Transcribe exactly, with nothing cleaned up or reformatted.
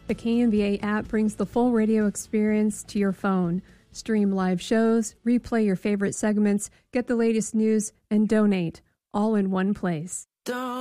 The K M V A app brings the full radio experience to your phone. Stream live shows, replay your favorite segments, get the latest news, and donate, all in one place.